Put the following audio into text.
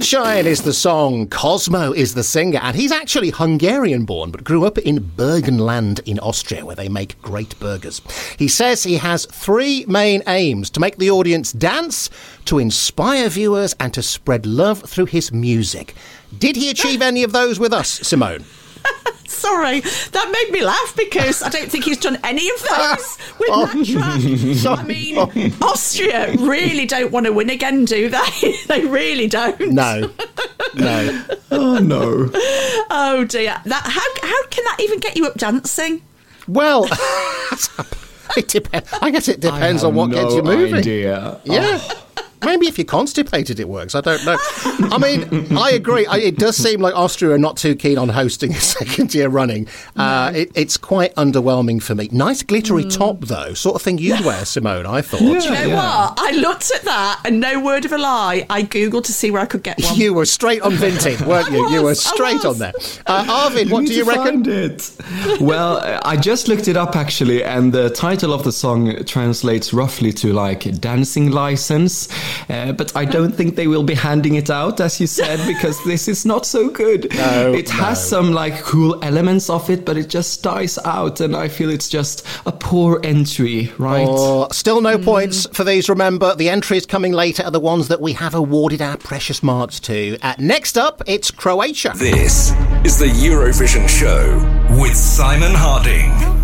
Sunshine is the song, Cosmo is the singer, and he's actually Hungarian-born, but grew up in Burgenland in Austria, where they make great burgers. He says he has three main aims: to make the audience dance, to inspire viewers, and to spread love through his music. Did he achieve any of those with us, Simone? Sorry, that made me laugh because I don't think he's done any of those with that track. I mean, Austria really don't want to win again, do they? They really don't. No. Oh, no. Oh, dear. How can that even get you up dancing? Well, it depends. I guess it depends on what gets you moving. Idea. Yeah. Maybe if you're constipated it works. I don't know. I mean, I agree. It does seem like Austria are not too keen on hosting a second year running. It's quite underwhelming for me. Nice glittery top, though. Sort of thing you'd wear, Simone, I thought. Do you know what? I looked at that and no word of a lie, I Googled to see where I could get one. You were straight on Vinted, weren't you? You were straight on there. Arvid, what do you reckon? Find it. Well, I just looked it up, actually, and the title of the song translates roughly to, like, dancing license. But I don't think they will be handing it out, as you said, because this is not so good. It has some like cool elements of it, but it just dies out, and I feel it's just a poor entry, right? Oh, still no points for these. Remember, the entries coming later are the ones that we have awarded our precious marks to. Next up, it's Croatia. This is the Eurovision Show with Simon Harding.